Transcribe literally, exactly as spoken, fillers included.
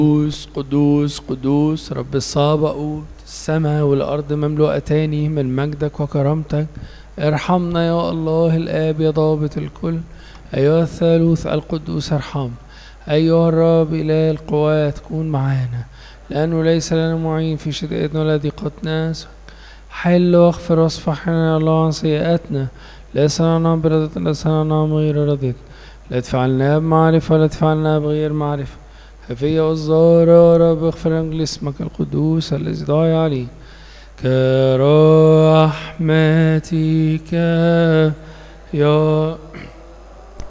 قدوس قدوس قدوس رب الصابئوت، السماء والأرض مملوءتان من مجدك وكرامتك. ارحمنا يا الله الآب يا ضابط الكل، أيها الثالوث القدوس ارحم. أيها الرب إله القوات كون معانا، لأنه ليس لنا معين في شدائدنا ولا ضيقتنا. حل واغفر واصفح لنا يا الله عن سيئاتنا، لا صنعنا برضا لا صنعنا بغير رضيت، لا تفعلنا بمعرفة ولا تفعلنا بغير معرفة. خفية والظاهرة يا رب اغفر لأجل اسمك القدوس الذي ضايع عليه كرحمتك يا